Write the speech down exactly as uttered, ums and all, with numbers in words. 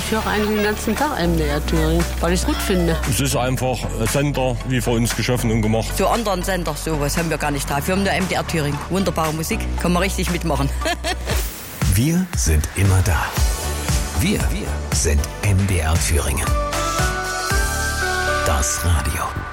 ich höre eigentlich den ganzen Tag M D R Thüringen, weil ich es gut finde. Es ist einfach ein Sender, wie für uns geschaffen und gemacht. Zu anderen Sender, sowas haben wir gar nicht drauf. Wir haben nur M D R Thüringen. Wunderbare Musik, kann man richtig mitmachen. Wir sind immer da. Wir, wir sind M D R Thüringen. Das Radio.